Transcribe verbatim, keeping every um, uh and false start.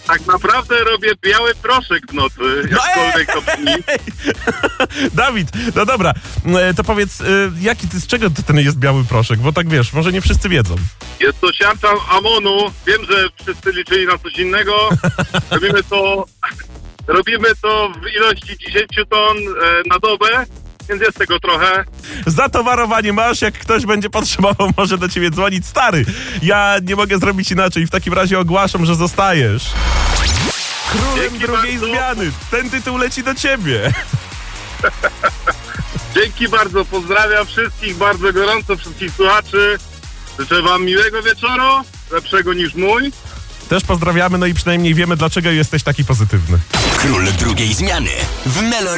Tak naprawdę robię biały proszek w nocy, jakkolwiek to brzmi. Dawid, no dobra, e, to powiedz, e, jaki ty, z czego to ten jest biały proszek? Bo tak wiesz, może nie wszyscy wiedzą. Jest to siarcza amonu. Wiem, że wszyscy liczyli na coś innego. Robimy to, robimy to w ilości dziesięć ton e, na dobę, więc jest tego trochę. Zatowarowanie masz, jak ktoś będzie potrzebował, może do ciebie dzwonić. Stary, ja nie mogę zrobić inaczej, w takim razie ogłaszam, że zostajesz królem Dzięki drugiej bardzo. zmiany. Ten tytuł leci do ciebie. Dzięki bardzo, pozdrawiam wszystkich bardzo gorąco, wszystkich słuchaczy. Życzę wam miłego wieczoru, lepszego niż mój. Też pozdrawiamy, no i przynajmniej wiemy, dlaczego jesteś taki pozytywny. Król drugiej zmiany w Melo